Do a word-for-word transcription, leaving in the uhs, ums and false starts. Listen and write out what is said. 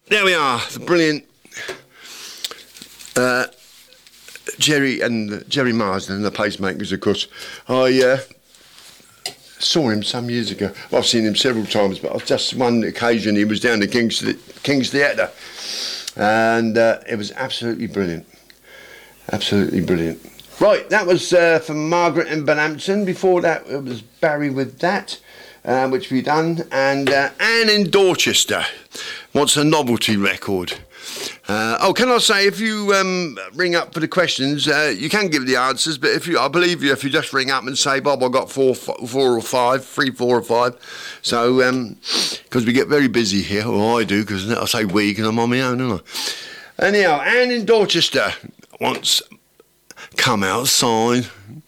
there we are, the brilliant uh, Jerry and Jerry Marsden, the Pacemakers, of course. I uh, saw him some years ago. Well, I've seen him several times, but on just one occasion he was down to King's, King's Theatre, and uh, it was absolutely brilliant. Absolutely brilliant. Right, that was uh, from Margaret in Balampton. Before that, it was Barry with That, uh, which we've done. And uh, Anne in Dorchester wants a novelty record. Uh, oh, can I say, if you um, ring up for the questions, uh, you can give the answers, but if you, I believe you if you just ring up and say, Bob, I got four, four or five, three, four or five. So, because um, we get very busy here, or I do, because I say we, because I'm on my own, don't I? Anyhow, Anne in Dorchester wants Come Outside.